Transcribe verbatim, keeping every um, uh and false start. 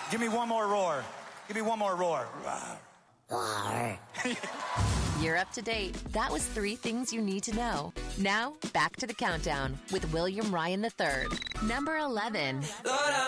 Give me one more roar. Give me one more roar. You're up to date. That was three things you need to know. Now, back to the countdown with William Ryan the third. Number eleven. Lord,